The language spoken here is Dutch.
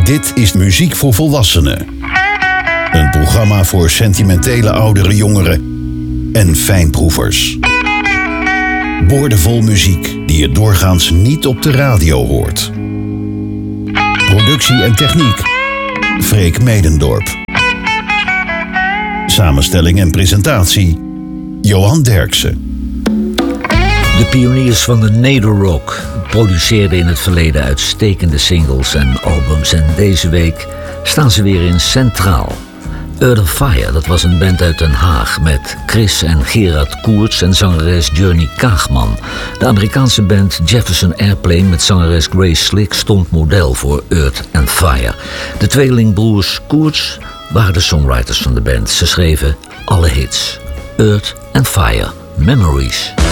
Dit is Muziek voor Volwassenen. Een programma voor sentimentele oudere jongeren en fijnproevers. Boordevol muziek die je doorgaans niet op de radio hoort. Productie en techniek, Freek Medendorp. Samenstelling en presentatie, Johan Derksen. De pioniers van de nederrock produceerden in het verleden uitstekende singles en albums. En deze week staan ze weer in Centraal. Earth of Fire, dat was een band uit Den Haag met Chris en Gerard Koerts en zangeres Journey Kaagman. De Amerikaanse band Jefferson Airplane met zangeres Grace Slick stond model voor Earth and Fire. De tweelingbroers Koerts waren de songwriters van de band. Ze schreven alle hits. Earth and Fire, Memories.